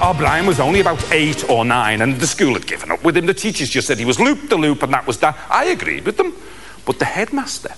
Our Brian was only about 8 or 9, and the school had given up with him. The teachers just said he was loop-de-loop, and that was that. I agreed with them. But the headmaster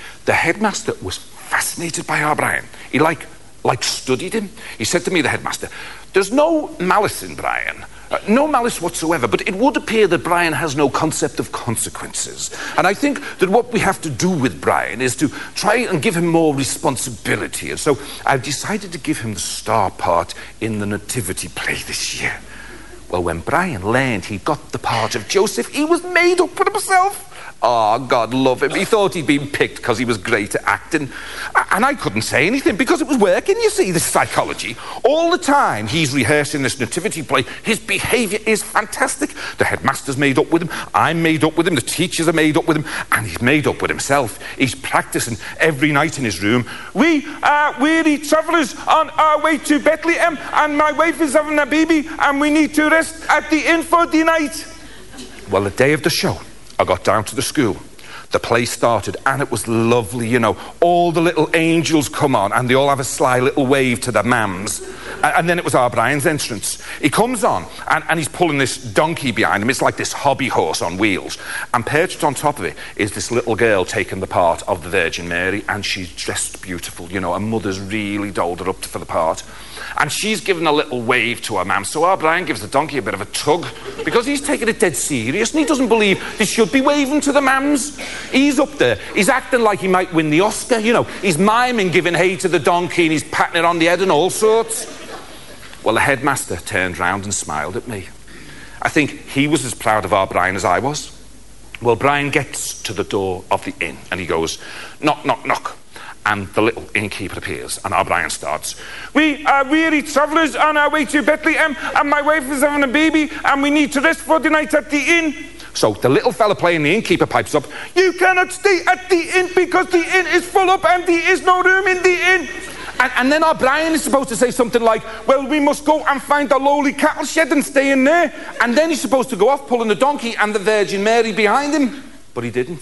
was fascinated by our Brian. He, like studied him. He said to me, the headmaster, there's no malice in Brian. No malice whatsoever, but it would appear that Brian has no concept of consequences. And I think that what we have to do with Brian is to try and give him more responsibility. And so I've decided to give him the star part in the nativity play this year. Well, when Brian learned he got the part of Joseph, he was made up for himself. Oh, God love him. He thought he'd been picked because he was great at acting. And I couldn't say anything because it was working, you see, this psychology. All the time he's rehearsing this nativity play, his behaviour is fantastic. The headmaster's made up with him, I'm made up with him, the teachers are made up with him, and he's made up with himself. He's practising every night in his room. We are weary travellers on our way to Bethlehem, and my wife is having a baby, and we need to rest at the inn for the night. Well, the day of the show, I got down to the school. The play started, and it was lovely, you know. All the little angels come on, and they all have a sly little wave to their mams. And then it was our Brian's entrance. He comes on, and he's pulling this donkey behind him. It's like this hobby horse on wheels. And perched on top of it is this little girl taking the part of the Virgin Mary, and she's dressed beautiful, you know. Her mother's really dolled her up for the part. And she's given a little wave to her mam. So our Brian gives the donkey a bit of a tug because he's taking it dead serious and he doesn't believe they should be waving to the mams. He's up there. He's acting like he might win the Oscar, you know. He's miming, giving hay to the donkey, and he's patting it on the head and all sorts. Well, the headmaster turned round and smiled at me. I think he was as proud of our Brian as I was. Well, Brian gets to the door of the inn and he goes, knock, knock, knock. And the little innkeeper appears, and our Brian starts. We are weary travellers on our way to Bethlehem, and my wife is having a baby, and we need to rest for the night at the inn. So the little fella playing the innkeeper pipes up, you cannot stay at the inn because the inn is full up and there is no room in the inn. And then our Brian is supposed to say something like, well, we must go and find a lowly cattle shed and stay in there. And then he's supposed to go off pulling the donkey and the Virgin Mary behind him. But he didn't.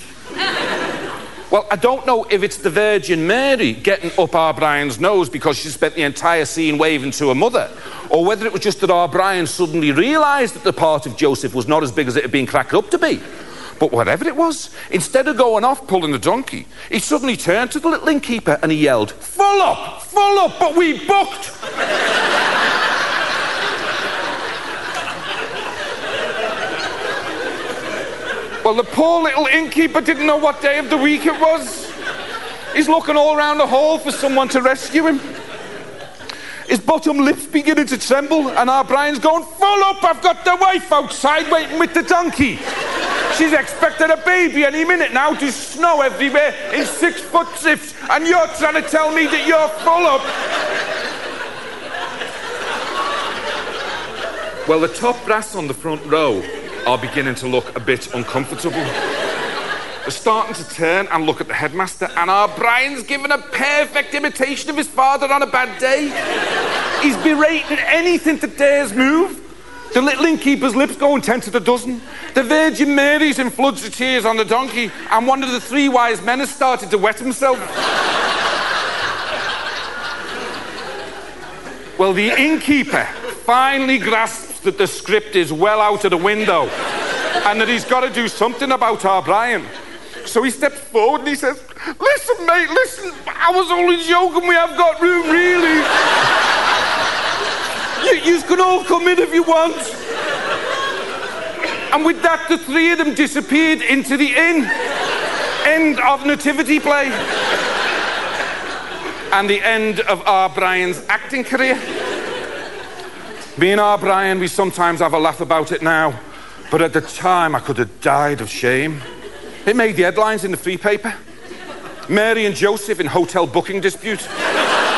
Well, I don't know if it's the Virgin Mary getting up our Brian's nose because she spent the entire scene waving to her mother, or whether it was just that our Brian suddenly realised that the part of Joseph was not as big as it had been cracked up to be. But whatever it was, instead of going off pulling the donkey, he suddenly turned to the little innkeeper and he yelled, full up, but we booked! Well, the poor little innkeeper didn't know what day of the week it was. He's looking all around the hall for someone to rescue him. His bottom lip's beginning to tremble, and our Brian's going, full up, I've got the wife outside waiting with the donkey. She's expecting a baby any minute now to snow everywhere in 6-foot drifts, and you're trying to tell me that you're full up. Well, the top brass on the front row are beginning to look a bit uncomfortable. They're starting to turn and look at the headmaster, and our Brian's giving a perfect imitation of his father on a bad day. He's berating anything that dares move. The little innkeeper's lips going 10 to the dozen. The Virgin Mary's in floods of tears on the donkey, and one of the 3 wise men has started to wet himself. Well, the innkeeper finally grasps that the script is well out of the window and that he's got to do something about our Brian. So he steps forward and he says, listen, mate, listen, I was only joking, we have got room, really. You can all come in if you want. And with that, the 3 of them disappeared into the inn. End of nativity play. And the end of our Brian's acting career. Me and our Brian, we sometimes have a laugh about it now, but at the time I could have died of shame. It made the headlines in the Free Paper. Mary and Joseph in hotel booking dispute.